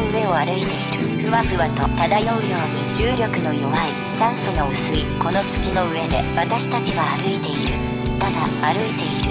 上を歩いている。ふわふわと漂うように重力の弱い、酸素の薄いこの月の上で私たちは歩いている。ただ歩いている。